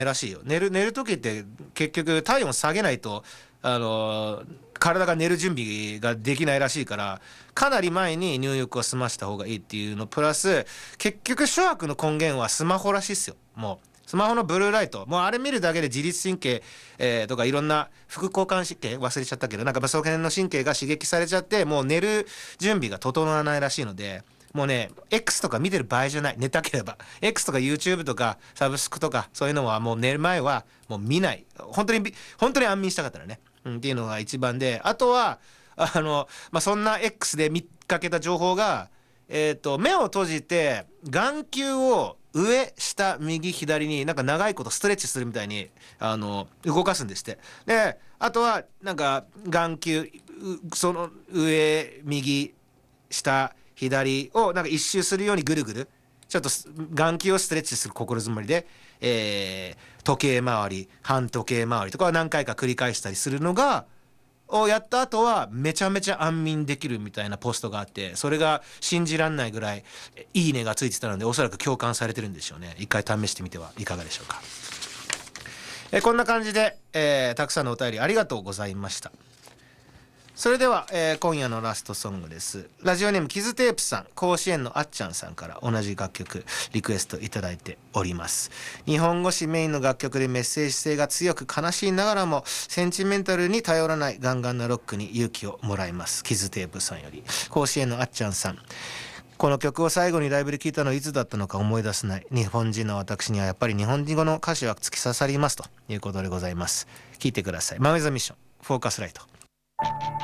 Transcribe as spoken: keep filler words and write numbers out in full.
らしいよ。寝る寝る時って結局体温下げないとあの体が寝る準備ができないらしいから、かなり前に入浴を済ました方がいいっていうのプラス、結局諸悪の根源はスマホらしいっすよ。もうスマホのブルーライト、もうあれ見るだけで自律神経、えー、とかいろんな副交感神経忘れちゃったけど、なんかその辺の神経が刺激されちゃって、もう寝る準備が整わないらしいので、もうね X とか見てる場合じゃない。寝たければ X とか YouTube とかサブスクとかそういうのはもう寝る前はもう見ない。本当に本当に安眠したかったらね、うん、っていうのが一番で、あとはあの、まあ、そんな X で見かけた情報が、えー、と目を閉じて眼球を上下右左になんか長いことストレッチするみたいにあの動かすんですって。であとはなんか眼球その上右下左をなんか一周するようにぐるぐるちょっと眼球をストレッチする心づもりで、えー、時計回り半時計回りとかは何回か繰り返したりするのがをやった後はめちゃめちゃ安眠できるみたいなポストがあって、それが信じらんないぐらいいいねがついてたので、おそらく共感されてるんでしょうね。一回試してみてはいかがでしょうか。えこんな感じで、えー、たくさんのお便りありがとうございました。それでは、えー、今夜のラストソングです。ラジオネームキズテープさん、甲子園のあっちゃんさんから同じ楽曲リクエストいただいております。日本語詞メインの楽曲でメッセージ性が強く、悲しいながらもセンチメンタルに頼らないガンガンなロックに勇気をもらいます。キズテープさんより。甲子園のあっちゃんさん、この曲を最後にライブで聴いたのはいつだったのか思い出せない。日本人の私にはやっぱり日本語の歌詞は突き刺さりますということでございます。聴いてください。マウイザミッションフォーカスライト。